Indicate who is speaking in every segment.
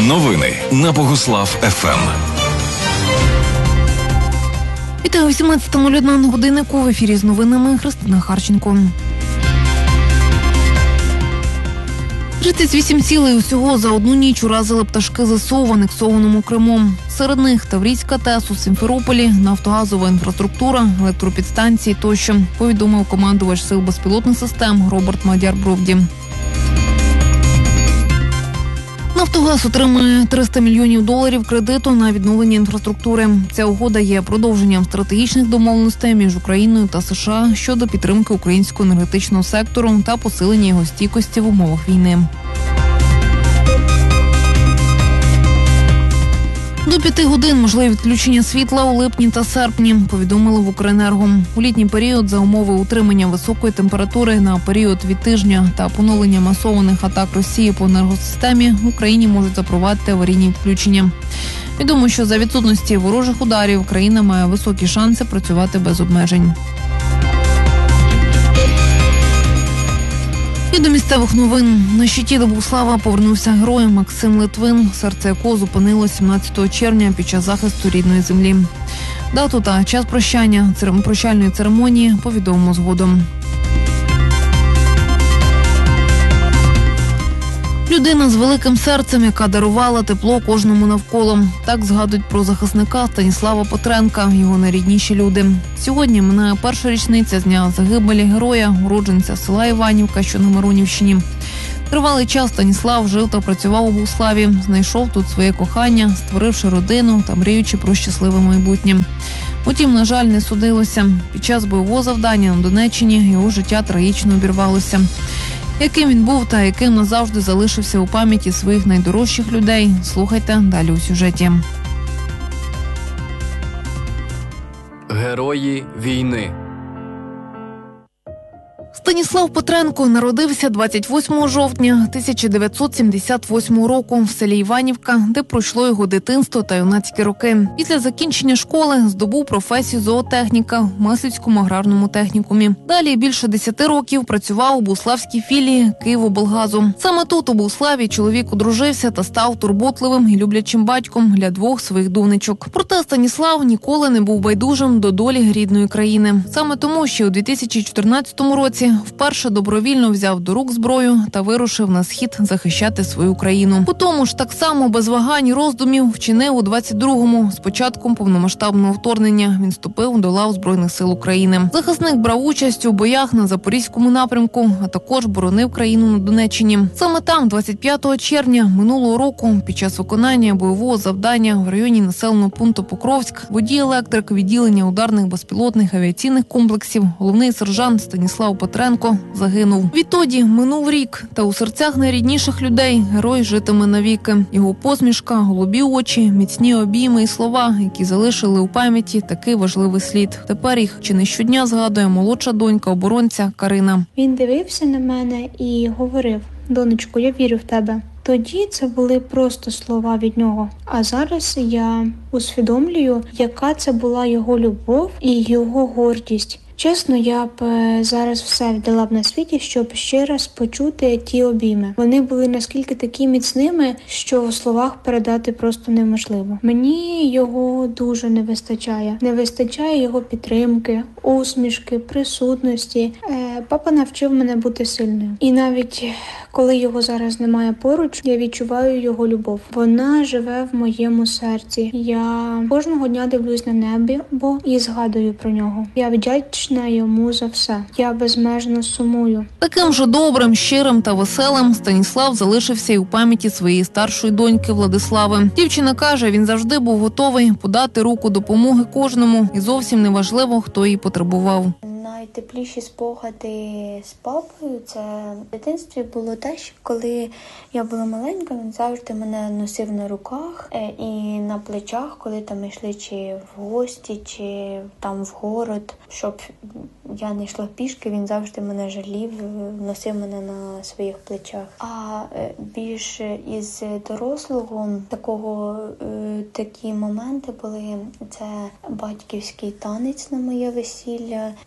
Speaker 1: Новини на Богуслав ФМ.
Speaker 2: Вітаю, 18:01 на годиннику. В ефірі з новинами Христина Харченко. 38 цілей усього за одну ніч уразили пташки ЗСУ в анексованому Криму. Серед них Таврійська ТЕС у Сімферополі, нафтогазова інфраструктура, електропідстанції тощо, повідомив командувач Сил безпілотних систем Роберт Мадяр-Бровді. «Нафтогаз» отримує $300 мільйонів кредиту на відновлення інфраструктури. Ця угода є продовженням стратегічних домовленостей між Україною та США щодо підтримки українського енергетичного сектору та посилення його стійкості в умовах війни. До 5 годин можливі відключення світла у липні та серпні, повідомили в Укренерго. У літній період за умови утримання високої температури на період від тижня та поновлення масованих атак Росії по енергосистемі в Україні можуть запровадити аварійні відключення. Відомо, що за відсутності ворожих ударів країна має високі шанси працювати без обмежень. І до місцевих новин. На щиті до Богуслава повернувся герой Максим Литвин, серце якого зупинило 17 червня під час захисту рідної землі. Дату та час прощальної церемонії повідомимо згодом. Людина з великим серцем, яка дарувала тепло кожному навколо. Так згадують про захисника Станіслава Петренка, його найрідніші люди. Сьогодні минає перша річниця з дня загибелі героя, уродженця села Іванівка, що на Миронівщині. Тривалий час Станіслав жив та працював у Богуславі, знайшов тут своє кохання, створивши родину та мріючи про щасливе майбутнє. Утім, на жаль, не судилося. Під час бойового завдання на Донеччині його життя трагічно обірвалося. Яким він був та яким назавжди залишився у пам'яті своїх найдорожчих людей, слухайте далі у сюжеті.
Speaker 3: Герої війни.
Speaker 2: Станіслав Петренко народився 28 жовтня 1978 року в селі Іванівка, де пройшло його дитинство та юнацькі роки. Після закінчення школи здобув професію зоотехніка в Мислівському аграрному технікумі. Далі більше 10 років працював у богуславській філії Київоблгазу. Саме тут, у Богуславі, чоловік одружився та став турботливим і люблячим батьком для 2 своїх донечок. Проте Станіслав ніколи не був байдужим до долі рідної країни. Саме тому, що у 2014 році вперше добровільно взяв до рук зброю та вирушив на схід захищати свою країну. По тому ж так само без вагань і роздумів вчинив у 22-му. З початком повномасштабного вторгнення він вступив до лав Збройних сил України. Захисник брав участь у боях на Запорізькому напрямку, а також боронив країну на Донеччині. Саме там, 25 червня минулого року, під час виконання бойового завдання в районі населеного пункту Покровськ, водій-електрик відділення ударних безпілотних авіаційних комплексів, головний сержант Станіслав Петренко загинув. Відтоді минув рік, та у серцях найрідніших людей герой житиме навіки. Його посмішка, голубі очі, міцні обійми і слова, які залишили у пам'яті такий важливий слід. Тепер їх чи не щодня згадує молодша донька оборонця Карина.
Speaker 4: Він дивився на мене і говорив: «Донечко, я вірю в тебе». Тоді це були просто слова від нього. А зараз я усвідомлюю, яка це була його любов і його гордість. Чесно, я б зараз все віддала б на світі, щоб ще раз почути ті обійми. Вони були наскільки такі міцними, що в словах передати просто неможливо. Мені його дуже не вистачає. Не вистачає його підтримки, усмішки, присутності. Папа навчив мене бути сильною. І навіть коли його зараз немає поруч, я відчуваю його любов. Вона живе в моєму серці. Я кожного дня дивлюсь на небо і згадую про нього. Я вдячна йому за все. Я безмежно сумую.
Speaker 2: Таким же добрим, щирим та веселим Станіслав залишився і у пам'яті своєї старшої доньки Владислави. Дівчина каже, він завжди був готовий подати руку допомоги кожному, і зовсім не важливо, хто її потребував.
Speaker 5: Найтепліші спогади з папою – це в дитинстві було те, що коли я була маленька, він завжди мене носив на руках і на плечах, коли там йшли чи в гості, чи там в город, щоб я не йшла пішки, він завжди мене жалів, носив мене на своїх плечах. А більш із дорослого такі моменти були – це батьківський танець на моє весілля, там, де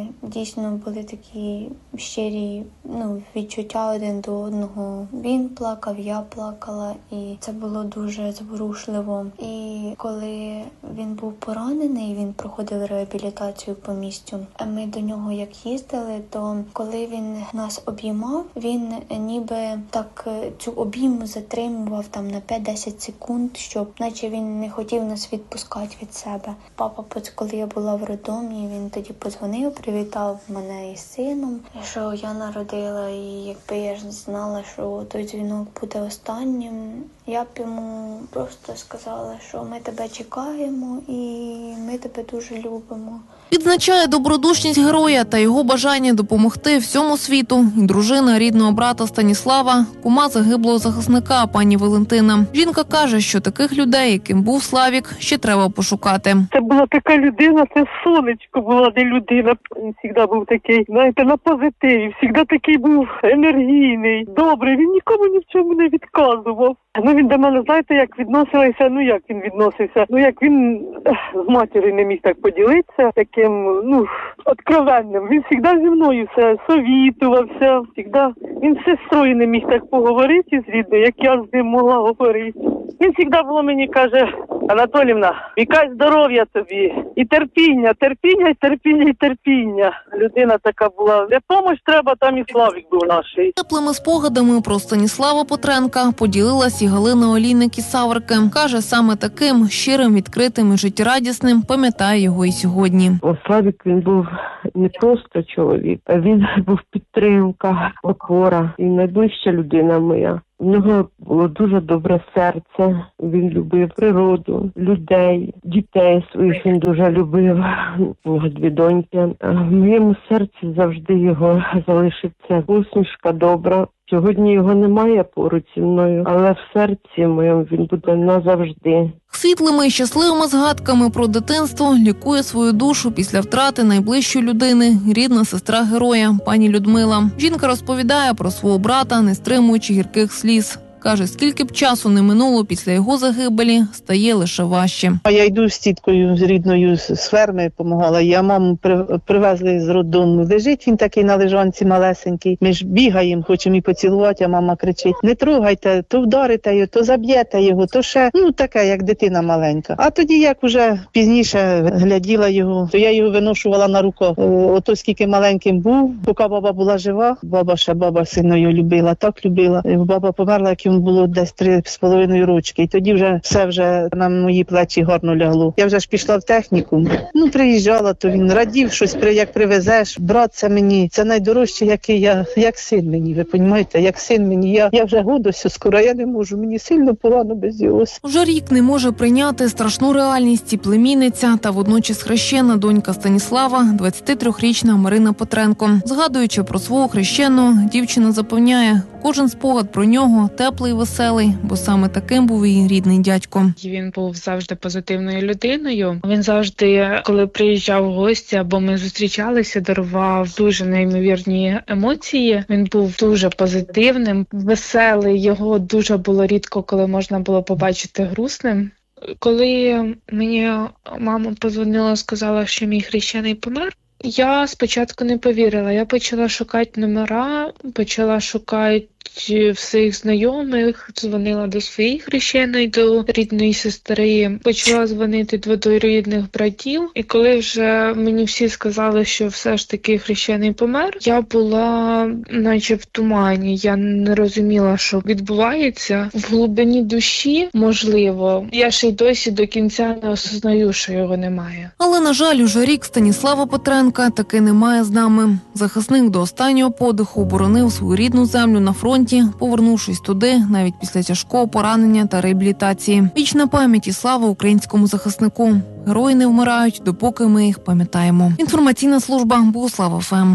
Speaker 5: дійсно були такі щирі відчуття один до одного. Він плакав, я плакала, і це було дуже зворушливо. І коли він був поранений, він проходив реабілітацію по місцю. Ми до нього як їздили, то коли він нас обіймав, він ніби так цю обійму затримував там на 5-10 секунд, щоб наче він не хотів нас відпускати від себе. Папа, коли я була в роддомі, він тоді подзвонив, привітав мене із сином, що я народила, і якби я ж знала, що той дзвінок буде останнім, я б йому просто сказала, що ми тебе чекаємо і ми тебе дуже любимо.
Speaker 2: Відзначає добродушність героя та його бажання допомогти всьому світу і дружина рідного брата Станіслава, кума загиблого захисника пані Валентина. Жінка каже, що таких людей, яким був Славік, ще треба пошукати.
Speaker 3: Це була така людина, це сонечко була, не людина. Він завжди був такий, знаєте, на позитиві, завжди такий був енергійний, добрий, він нікому ні в чому не відказував. Він до мене, знаєте, як відносився, як він відносився, як він з матір'ю не міг так поділитися, таким, откровенним. Він завжди зі мною все совітувався, він з сестрою не міг так поговорити з рідною, як я з ним могла говорити. Він завжди було мені каже: Анатоліївна, вікай здоров'я тобі, і терпіння, терпіння, і терпіння, і терпіння. Людина така була, де помощь треба, там і Славік був наший.
Speaker 2: Теплими спогадами про Станіслава Петренка поділилась і Галина Олійник із Саврики. Каже, саме таким щирим, відкритим і життєрадісним пам'ятає його і сьогодні.
Speaker 3: Славік, він був не просто чоловік, а він був підтримка, опора і найближча людина моя. У нього було дуже добре серце, він любив природу, людей, дітей своїх він дуже любив, у нього 2 доньки. В моєму серці завжди його залишиться усмішка добра. Сьогодні його немає поруч зі мною, але в серці моєму він буде назавжди.
Speaker 2: Світлими і щасливими згадками про дитинство лікує свою душу після втрати найближчої людини, рідна сестра героя, пані Людмила. Жінка розповідає про свого брата, не стримуючи гірких сліз. Каже, скільки б часу не минуло після його загибелі, стає лише важче.
Speaker 6: Я йду з тіткою, з рідною з ферми, допомагала. Я маму привезли з роддому. Лежить він такий на лежанці малесенький. Ми ж бігаємо, хочемо і поцілувати, а мама кричить: не трогайте, то вдарите його, то заб'єте його, то ще, таке, як дитина маленька. А тоді, як уже пізніше гляділа його, то я його виношувала на руках. Ото скільки маленьким був, поки баба була жива, баба сильно його любила, так любила. Баба померла, як йому було десь 3,5 рочки. І тоді все на мої плечі гарно лягло. Я вже ж пішла в технікум. Приїжджала, то він радів, щось як привезеш. Брат, це мені, це найдорожче, який я, як син мені, ви розумієте, як син мені. Я вже годуся скоро, я не можу, мені сильно погано без його.
Speaker 2: Вже рік не може прийняти страшну реальність і племінниця та водночас хрещена донька Станіслава, 23-річна Марина Петренко. Згадуючи про свого хрещеного, дівчина запевняє, кожен спогад про нього теплий і веселий, бо саме таким був її рідний дядько.
Speaker 7: Він був завжди позитивною людиною. Він завжди, коли приїжджав в гості або ми зустрічалися, дарував дуже неймовірні емоції. Він був дуже позитивним, веселий. Його дуже було рідко, коли можна було побачити грустним. Коли мені мама подзвонила, сказала, що мій хрещений помер, я спочатку не повірила. Я почала шукати номера, почала шукати всіх знайомих, дзвонила до своєї хрещеної, до рідної сестри, почала дзвонити до двоюрідних братів. І коли вже мені всі сказали, що все ж таки хрещений помер, я була наче в тумані. Я не розуміла, що відбувається. В глибині душі, можливо, я ще й досі до кінця не осознаю, що його немає.
Speaker 2: Але, на жаль, уже рік Станіслава Петренка таки немає з нами. Захисник до останнього подиху боронив свою рідну землю на фронті, повернувшись туди навіть після тяжкого поранення та реабілітації. Вічна пам'ять і слава українському захиснику. Герої не вмирають, допоки ми їх пам'ятаємо. Інформаційна служба Богуслав ФМ.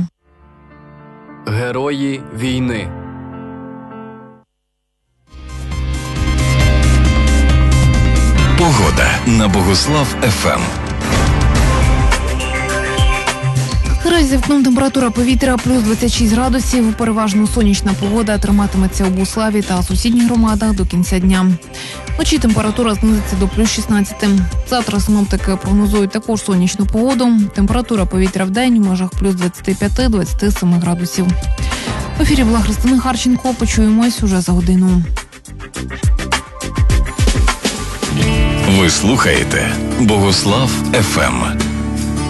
Speaker 1: Герої війни. Погода на Богуслав ФМ.
Speaker 2: Наразі за вікном температура повітря плюс 26 градусів. Переважно сонячна погода триматиметься у Буславі та сусідніх громадах до кінця дня. Вночі температура знизиться до плюс 16. Завтра синоптики прогнозують також сонячну погоду. Температура повітря в день в межах плюс 25-27 градусів. В ефірі була Христина Харченко. Почуємось уже за годину.
Speaker 1: Ви слухаєте Богослав ФМ.